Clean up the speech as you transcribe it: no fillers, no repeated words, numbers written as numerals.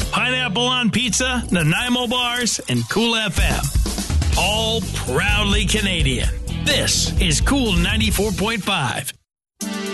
Pineapple on Pizza, Nanaimo Bars, and Cool FM. All proudly Canadian. This is Cool 94.5.